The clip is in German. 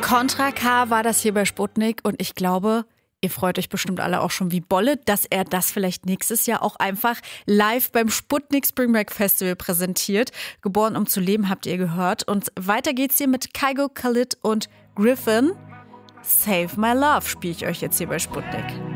Contra K war das hier bei Sputnik und ich glaube, ihr freut euch bestimmt alle auch schon wie Bolle, dass er das vielleicht nächstes Jahr auch einfach live beim Sputnik Spring Break Festival präsentiert. Geboren um zu leben, habt ihr gehört. Und weiter geht's hier mit Kygo, Khalid und Griffin. Save My Love spiele ich euch jetzt hier bei Sputnik.